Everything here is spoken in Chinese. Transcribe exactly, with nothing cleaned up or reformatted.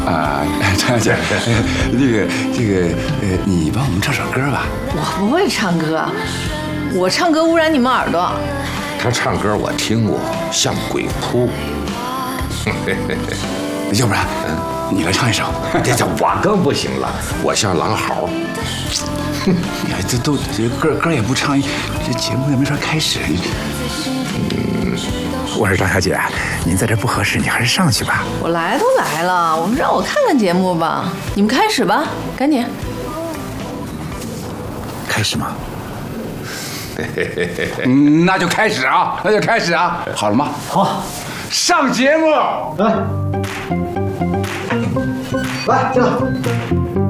啊，张小姐，那个这个呃，你帮我们唱首歌吧。 我不会唱歌，我唱歌污染你们耳朵。 他唱歌我听过，像鬼哭。 要不然，嗯，你来唱一首。 这这我更不行了，我像狼嚎。 你还这都这歌歌也不唱，这节目也没法开始。嗯，我说张小姐，您在这不合适，你还是上去吧。 我来都来了，我们让我看看节目吧。你们开始吧，赶紧。 开始吗？嗯，那就开始啊，那就开始啊，好了吗？ 好， 上节目， 来，来，这个。